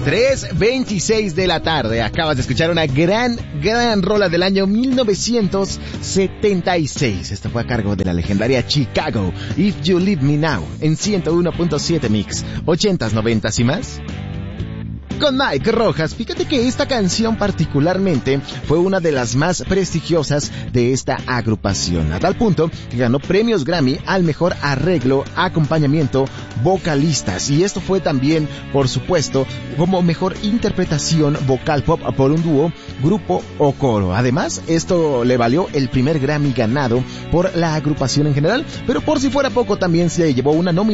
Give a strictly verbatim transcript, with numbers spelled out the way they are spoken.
tres veintiséis de la tarde. Acabas de escuchar una gran, gran rola del año mil novecientos setenta y seis. Esto fue a cargo de la legendaria Chicago, If You Leave Me Now, en ciento uno punto siete Mix, ochentas, noventas y más. Con Mike Rojas, fíjate que esta canción particularmente fue una de las más prestigiosas de esta agrupación, a tal punto que ganó premios Grammy al mejor arreglo, acompañamiento, vocalistas, y esto fue también, por supuesto, como mejor interpretación vocal pop por un dúo, grupo o coro. Además, esto le valió el primer Grammy ganado por la agrupación en general, pero por si fuera poco también se llevó una nominación